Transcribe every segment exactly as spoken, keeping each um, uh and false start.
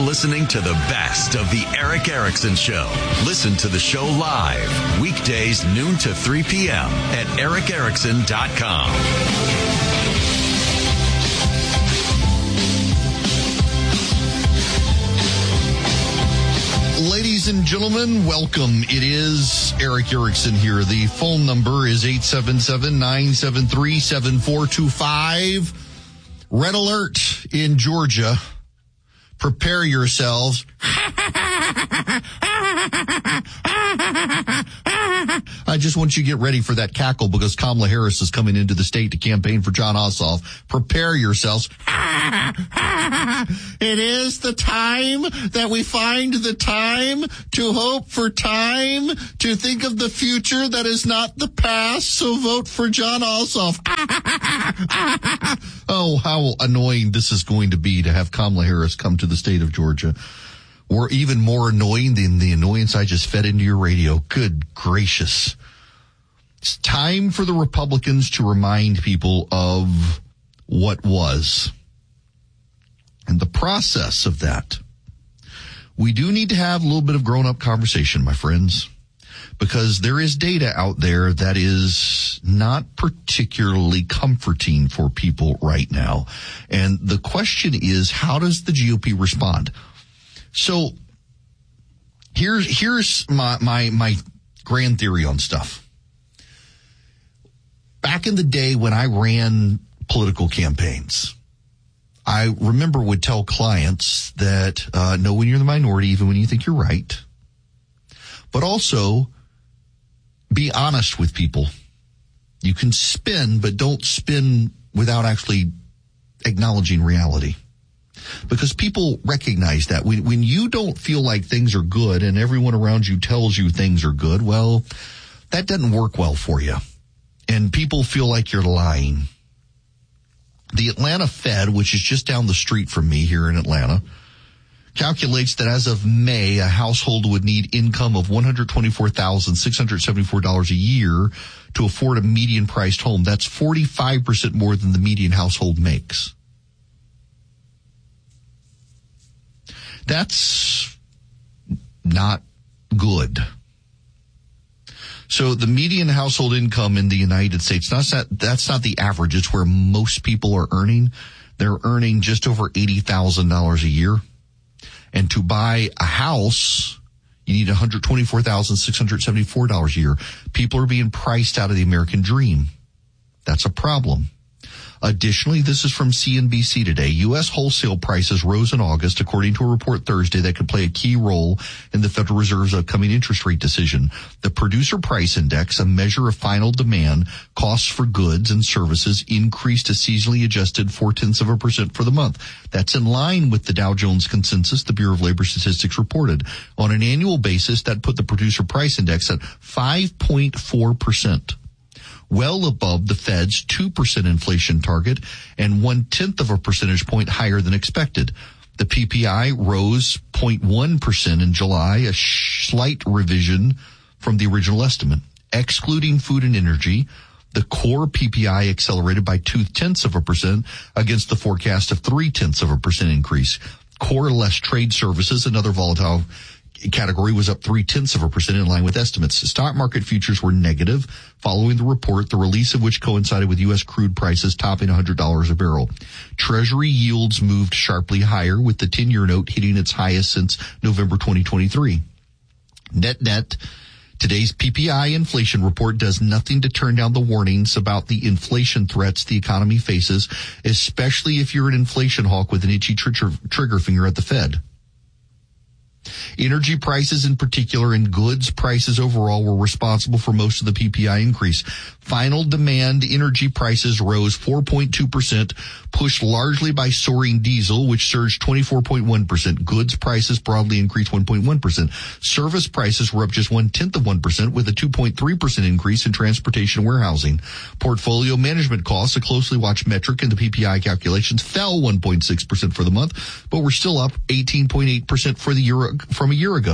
listening to the best of the Erick Erickson Show. Listen to the show live, weekdays noon to three p.m. at eric erickson dot com. Ladies and gentlemen, welcome. It is Erick Erickson here. The phone number is eight seven seven, nine seven three, seven four two five. Red alert in Georgia. Prepare yourselves. I just want you to get ready for that cackle because Kamala Harris is coming into the state to campaign for Jon Ossoff. Prepare yourselves. It is the time that we find the time to hope for time to think of the future that is not the past. So vote for Jon Ossoff. Oh, how annoying this is going to be to have Kamala Harris come to the state of Georgia. Or even more annoying than the annoyance I just fed into your radio. Good gracious. It's time for the Republicans to remind people of what was. And the process of that. We do need to have a little bit of grown-up conversation, my friends, because there is data out there that is not particularly comforting for people right now. And the question is, how does the G O P respond? So here's here's my, my my grand theory on stuff. Back in the day when I ran political campaigns, I remember would tell clients that uh, know when you're the minority, even when you think you're right, but also be honest with people. You can spin, but don't spin without actually acknowledging reality. Because people recognize that. When, when you don't feel like things are good and everyone around you tells you things are good, well, that doesn't work well for you. And people feel like you're lying. The Atlanta Fed, which is just down the street from me here in Atlanta, calculates that as of May, a household would need income of one hundred twenty-four thousand six hundred seventy-four dollars a year to afford a median-priced home. That's forty-five percent more than the median household makes. That's not good. So the median household income in the United States, that's not, that's not the average. It's where most people are earning. They're earning just over eighty thousand dollars a year. And to buy a house, you need one hundred twenty-four thousand six hundred seventy-four dollars a year. People are being priced out of the American dream. That's a problem. Additionally, this is from C N B C today. U S wholesale prices rose in August, according to a report Thursday that could play a key role in the Federal Reserve's upcoming interest rate decision. The Producer Price Index, a measure of final demand, costs for goods and services, increased a seasonally adjusted four-tenths of a percent for the month. That's in line with the Dow Jones consensus, the Bureau of Labor Statistics reported. On an annual basis, that put the Producer Price Index at five point four percent. Well above the Fed's two percent inflation target and one-tenth of a percentage point higher than expected. The P P I rose zero point one percent in July, a slight revision from the original estimate. Excluding food and energy, the core P P I accelerated by two-tenths of a percent against the forecast of three-tenths of a percent increase. Core less trade services, another volatile category, was up three-tenths of a percent in line with estimates. Stock market futures were negative following the report, the release of which coincided with U S crude prices topping one hundred dollars a barrel. Treasury yields moved sharply higher, with the ten-year note hitting its highest since November twenty twenty-three. Net-net, today's P P I inflation report does nothing to turn down the warnings about the inflation threats the economy faces, especially if you're an inflation hawk with an itchy tr- trigger finger at the Fed. Energy prices in particular and goods prices overall were responsible for most of the P P I increase. Final demand energy prices rose four point two percent, pushed largely by soaring diesel, which surged twenty-four point one percent. Goods prices broadly increased one point one percent. Service prices were up just one-tenth of one percent, with a two point three percent increase in transportation and warehousing. Portfolio management costs, a closely watched metric in the P P I calculations, fell one point six percent for the month, but were still up eighteen point eight percent for the year from a year ago.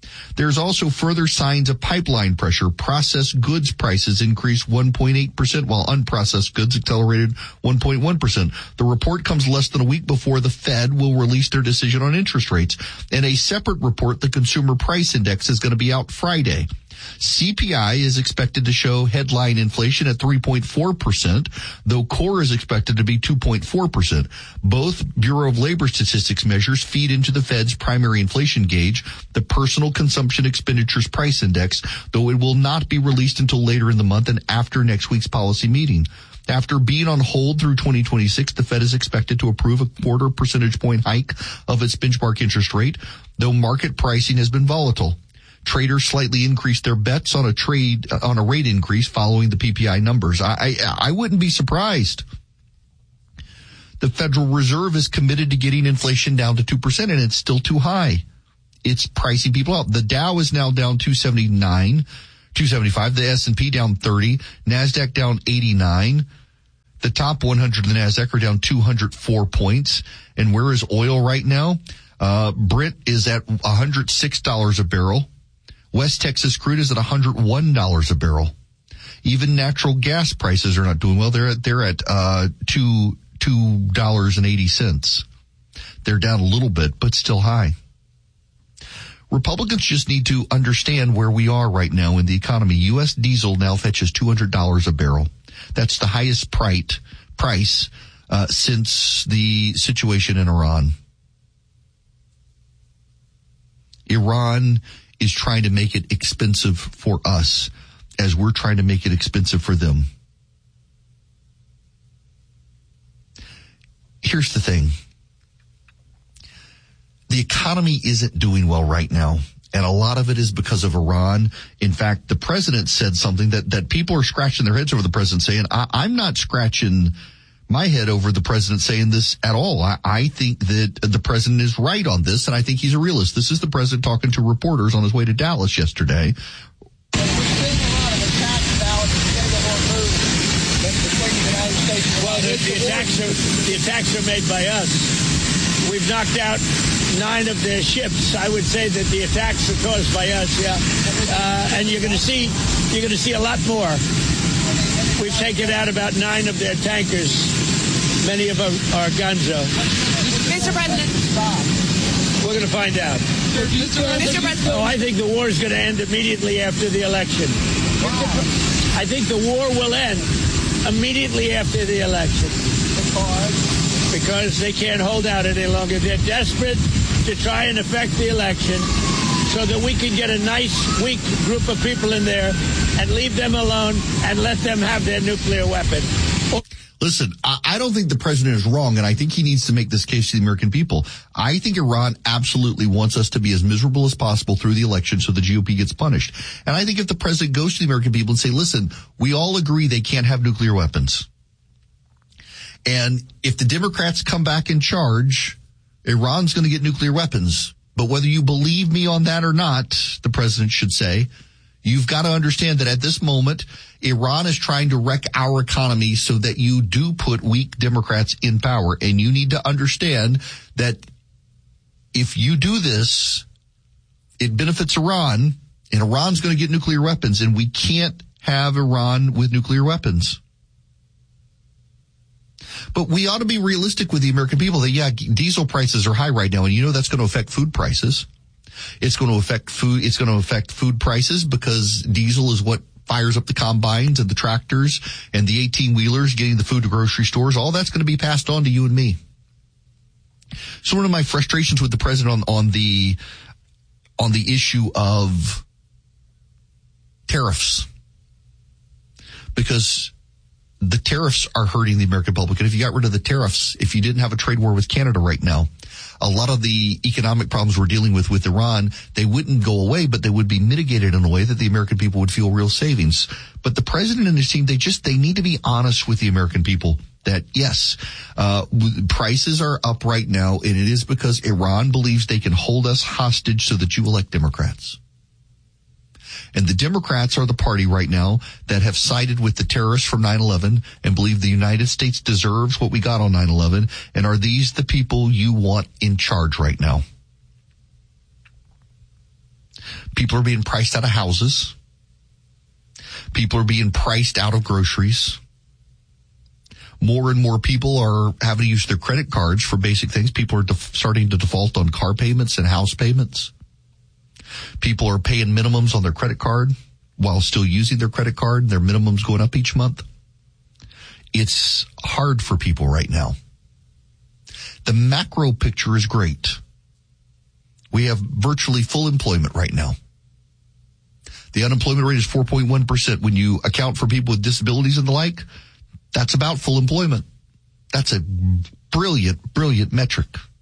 There's also further signs of pipeline pressure. Processed goods prices increased one point eight percent, while unprocessed goods accelerated one point one percent. The report comes less than a week before the Fed will release their decision on interest rates. In a separate report, the Consumer Price Index is going to be out Friday. C P I is expected to show headline inflation at three point four percent, though core is expected to be two point four percent. Both Bureau of Labor Statistics measures feed into the Fed's primary inflation gauge, the Personal Consumption Expenditures Price Index, though it will not be released until later in the month and after next week's policy meeting. After being on hold through twenty twenty-six, the Fed is expected to approve a quarter percentage point hike of its benchmark interest rate, though market pricing has been volatile. Traders slightly increased their bets on a trade, on a rate increase following the P P I numbers. I, I, I wouldn't be surprised. The Federal Reserve is committed to getting inflation down to two percent, and it's still too high. It's pricing people out. The Dow is now down two seventy-nine, two seventy-five. The S and P down thirty. NASDAQ down eighty-nine. The top one hundred of the NASDAQ are down two hundred four points. And where is oil right now? Uh, Brent is at one hundred six dollars a barrel. West Texas crude is at one hundred one dollars a barrel. Even natural gas prices are not doing well. They're at, they're at, uh, two, two dollars and eighty cents. They're down a little bit, but still high. Republicans just need to understand where we are right now in the economy. U S diesel now fetches two hundred dollars a barrel. That's the highest price, price, uh, since the situation in Iran. Iran is trying to make it expensive for us as we're trying to make it expensive for them. Here's the thing. The economy isn't doing well right now, and a lot of it is because of Iran. In fact, the president said something that, that people are scratching their heads over the president saying, I, I'm not scratching my head over the president saying this at all. I, I think that the president is right on this, and I think he's a realist. This is the president talking to reporters on his way to Dallas yesterday. We're seeing a lot of attacks now at the beginning of our move between the United States and Well, the, the attacks are the attacks are made by us. We've knocked out nine of their ships. I would say that the attacks are caused by us. Yeah, uh, and you're going to see you're going to see a lot more. We've taken out about nine of their tankers. Many of them are Gunzo. Mister President. We're going to find out. Mister President. Oh, I think the war is going to end immediately after the election. I think the war will end immediately after the election. Because they can't hold out any longer. They're desperate to try and affect the election so that we can get a nice, weak group of people in there and leave them alone and let them have their nuclear weapon. Listen, I don't think the president is wrong, and I think he needs to make this case to the American people. I think Iran absolutely wants us to be as miserable as possible through the election so the G O P gets punished. And I think if the president goes to the American people and say, listen, we all agree they can't have nuclear weapons. And if the Democrats come back in charge, Iran's going to get nuclear weapons. But whether you believe me on that or not, the president should say, you've got to understand that at this moment, Iran is trying to wreck our economy so that you do put weak Democrats in power. And you need to understand that if you do this, it benefits Iran, and Iran's going to get nuclear weapons, and we can't have Iran with nuclear weapons. But we ought to be realistic with the American people that, yeah, diesel prices are high right now, and you know that's going to affect food prices. It's going to affect food. It's going to affect food prices because diesel is what fires up the combines and the tractors and the eighteen-wheelers getting the food to grocery stores. All that's going to be passed on to you and me. So one of my frustrations with the president on, on the on the issue of tariffs, because the tariffs are hurting the American public. And if you got rid of the tariffs, if you didn't have a trade war with Canada right now, a lot of the economic problems we're dealing with with Iran, they wouldn't go away, but they would be mitigated in a way that the American people would feel real savings. But the president and his team, they just, they need to be honest with the American people that, yes, uh, prices are up right now, and it is because Iran believes they can hold us hostage so that you elect Democrats. And the Democrats are the party right now that have sided with the terrorists from nine eleven and believe the United States deserves what we got on nine eleven. And are these the people you want in charge right now? People are being priced out of houses. People are being priced out of groceries. More and more people are having to use their credit cards for basic things. People are def- starting to default on car payments and house payments. People are paying minimums on their credit card while still using their credit card. Their minimums going up each month. It's hard for people right now. The macro picture is great. We have virtually full employment right now. The unemployment rate is four point one percent. When you account for people with disabilities and the like, that's about full employment. That's a brilliant, brilliant metric.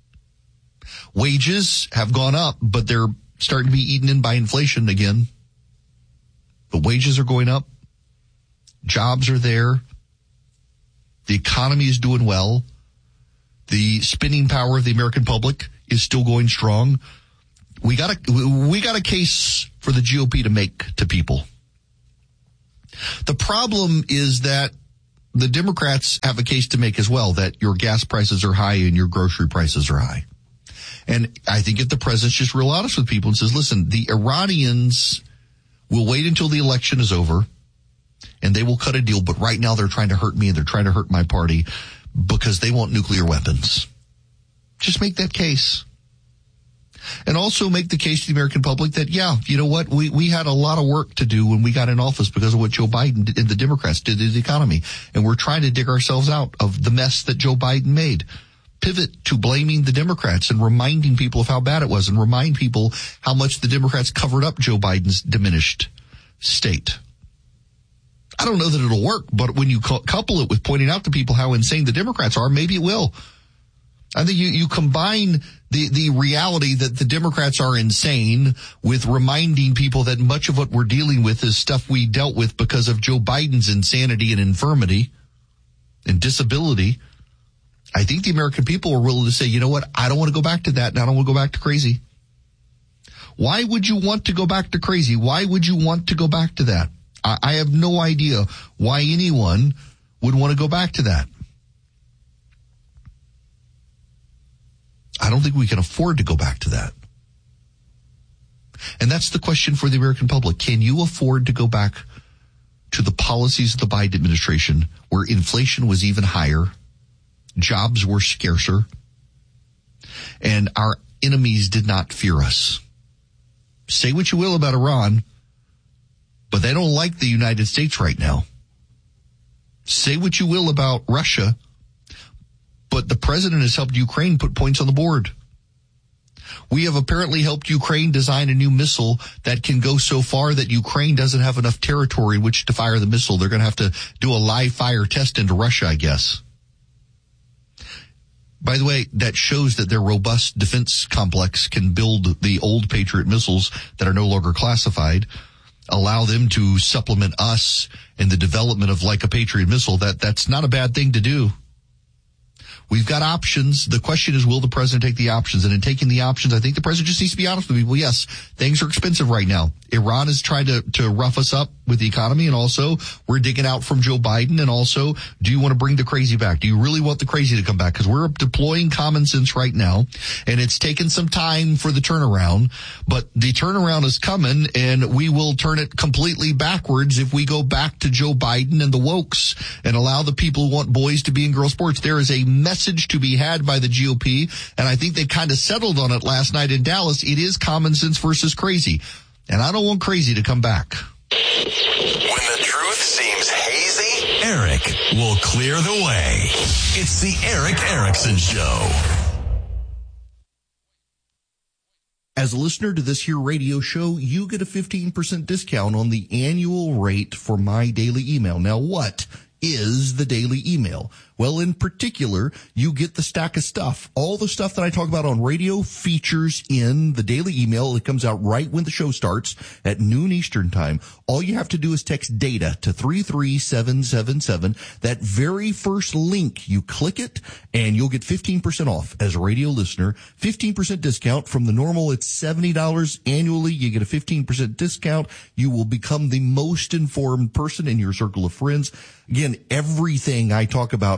Wages have gone up, but they're starting to be eaten in by inflation again. The wages are going up. Jobs are there. The economy is doing well. The spending power of the American public is still going strong. We got a, we got a case for the G O P to make to people. The problem is that the Democrats have a case to make as well, that your gas prices are high and your grocery prices are high. And I think if the president's just real honest with people and says, listen, the Iranians will wait until the election is over and they will cut a deal, but right now they're trying to hurt me and they're trying to hurt my party because they want nuclear weapons. Just make that case. And also make the case to the American public that, yeah, you know what, we, we had a lot of work to do when we got in office because of what Joe Biden did, and the Democrats did to the economy. And we're trying to dig ourselves out of the mess that Joe Biden made. Pivot to blaming the Democrats and reminding people of how bad it was and remind people how much the Democrats covered up Joe Biden's diminished state. I don't know that it'll work, but when you couple it with pointing out to people how insane the Democrats are, maybe it will. I think you, you combine the, the reality that the Democrats are insane with reminding people that much of what we're dealing with is stuff we dealt with because of Joe Biden's insanity and infirmity and disability. I think the American people are willing to say, you know what, I don't want to go back to that and I don't want to go back to crazy. Why would you want to go back to crazy? Why would you want to go back to that? I, I have no idea why anyone would want to go back to that. I don't think we can afford to go back to that. And that's the question for the American public. Can you afford to go back to the policies of the Biden administration where inflation was even higher, jobs were scarcer, and our enemies did not fear us? Say what you will about Iran, but they don't like the United States right now. Say what you will about Russia, but the president has helped Ukraine put points on the board. We have apparently helped Ukraine design a new missile that can go so far that Ukraine doesn't have enough territory in which to fire the missile. They're going to have to do a live fire test into Russia, I guess. By the way, that shows that their robust defense complex can build the old Patriot missiles that are no longer classified, allow them to supplement us in the development of like a Patriot missile. That that's not a bad thing to do. We've got options. The question is, will the president take the options? And in taking the options, I think the president just needs to be honest with people. Yes, things are expensive right now. Iran is trying to, to rough us up with the economy. And also, we're digging out from Joe Biden. And also, do you want to bring the crazy back? Do you really want the crazy to come back? Because we're deploying common sense right now. And it's taken some time for the turnaround. But the turnaround is coming. And we will turn it completely backwards if we go back to Joe Biden and the wokes and allow the people who want boys to be in girl sports. There is a message to be had by the G O P, and I think they kind of settled on it last night in Dallas. It is common sense versus crazy, and I don't want crazy to come back. When the truth seems hazy, Eric will clear the way. It's the Eric Erickson Show. As a listener to this here radio show, you get a fifteen percent discount on the annual rate for my daily email. Now, what is the daily email? Well, in particular, you get the stack of stuff. All the stuff that I talk about on radio features in the daily email. It comes out right when the show starts at noon Eastern time. All you have to do is text DATA to three three seven seven seven. That very first link, you click it and you'll get fifteen percent off as a radio listener. fifteen percent discount from the normal. It's seventy dollars annually. You get a fifteen percent discount. You will become the most informed person in your circle of friends. Again, everything I talk about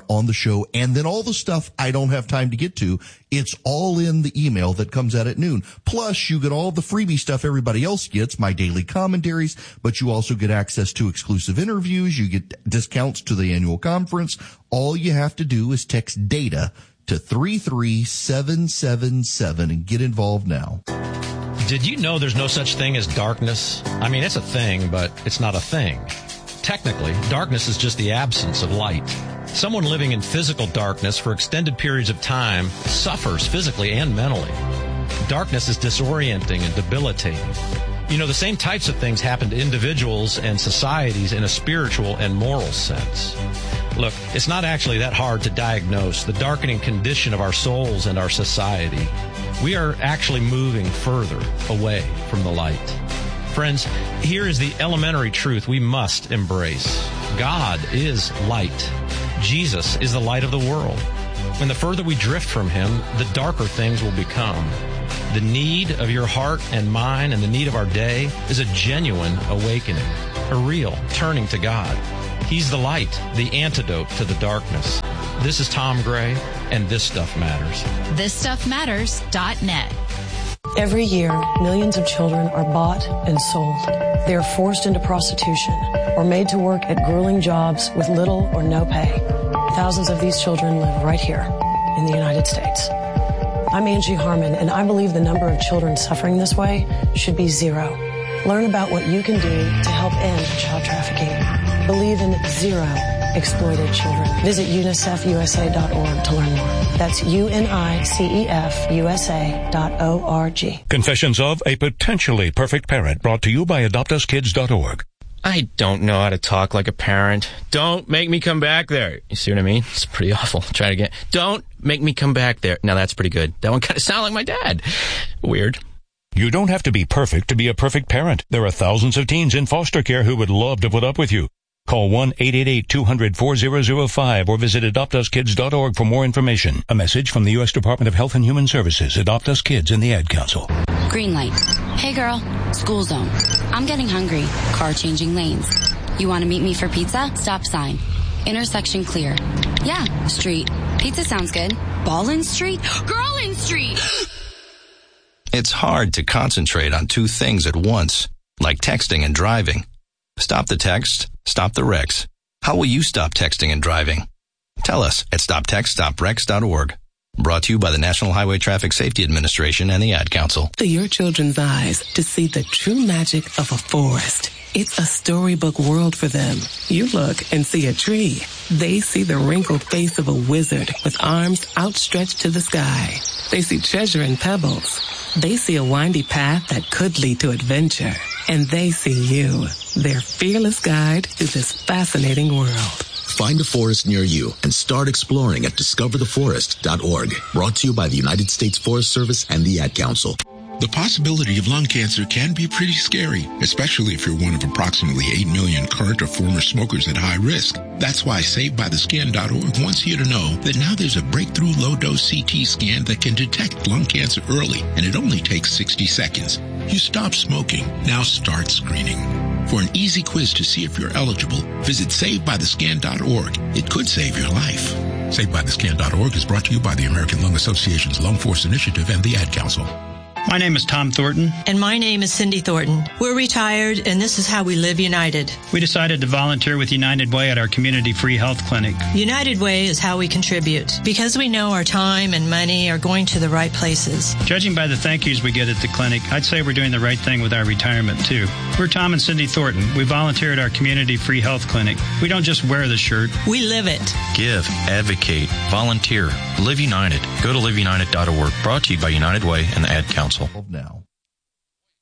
on the show, and then all the stuff I don't have time to get to. It's all in the email that comes out at noon. Plus, you get all the freebie stuff everybody else gets, my daily commentaries, but you also get access to exclusive interviews. You get discounts to the annual conference. All you have to do is text DATA to three three seven seven seven and get involved now. Did you know there's no such thing as darkness? I mean, it's a thing, but it's not a thing. Technically, darkness is just the absence of light. Someone living in physical darkness for extended periods of time suffers physically and mentally. Darkness is disorienting and debilitating. You know, the same types of things happen to individuals and societies in a spiritual and moral sense. Look, it's not actually that hard to diagnose the darkening condition of our souls and our society. We are actually moving further away from the light. Friends, here is the elementary truth we must embrace. God is light. Jesus is the light of the world. When the further we drift from him, the darker things will become. The need of your heart and mine and the need of our day is a genuine awakening, a real turning to God. He's the light, the antidote to the darkness. This is Tom Gray, and This Stuff Matters. this stuff matters dot net. Every year, millions of children are bought and sold. They are forced into prostitution or made to work at grueling jobs with little or no pay. Thousands of these children live right here in the United States. I'm Angie Harmon, and I believe the number of children suffering this way should be zero. Learn about what you can do to help end child trafficking. Believe in zero exploited children. Visit unicef u s a dot org to learn more. That's U N I C E F U S A dot O R G. Confessions of a Potentially Perfect Parent, brought to you by adopt us kids dot org. I don't know how to talk like a parent. Don't make me come back there. You see what I mean? It's pretty awful. Try it again. Don't make me come back there. Now that's pretty good. That one kind of sounded like my dad. Weird. You don't have to be perfect to be a perfect parent. There are thousands of teens in foster care who would love to put up with you. Call one eight eight eight two hundred four zero zero five or visit adopt us kids dot org for more information. A message from the U S Department of Health and Human Services, Adopt Us Kids, and the Ad Council. Green light. Hey girl, school zone. I'm getting hungry. Car changing lanes. You want to meet me for pizza? Stop sign. Intersection clear. Yeah, street. Pizza sounds good. Ballin Street? Girlin Street! It's hard to concentrate on two things at once, like texting and driving. Stop the text, stop the wrecks. How will you stop texting and driving? Tell us at stop text stop wrecks dot org. Brought to you by the National Highway Traffic Safety Administration and the Ad Council. To your children's eyes to see the true magic of a forest. It's a storybook world for them. You look and see a tree. They see the wrinkled face of a wizard with arms outstretched to the sky. They see treasure in pebbles. They see a windy path that could lead to adventure. And they see you, their fearless guide through this fascinating world. Find a forest near you and start exploring at discover the forest dot org. Brought to you by the United States Forest Service and the Ad Council. The possibility of lung cancer can be pretty scary, especially if you're one of approximately eight million current or former smokers at high risk. That's why Saved by the Skin dot org wants you to know that now there's a breakthrough low-dose C T scan that can detect lung cancer early, and it only takes sixty seconds. You stop smoking, now start screening. For an easy quiz to see if you're eligible, visit Saved by the Skin dot org. It could save your life. Saved by the Skin dot org is brought to you by the American Lung Association's Lung Force Initiative and the Ad Council. My name is Tom Thornton. And my name is Cindy Thornton. We're retired, and this is how we live United. We decided to volunteer with United Way at our community free health clinic. United Way is how we contribute, because we know our time and money are going to the right places. Judging by the thank yous we get at the clinic, I'd say we're doing the right thing with our retirement, too. We're Tom and Cindy Thornton. We volunteer at our community free health clinic. We don't just wear the shirt. We live it. Give, advocate, volunteer, live united. Go to live united dot org. Brought to you by United Way and the Ad Council. Now.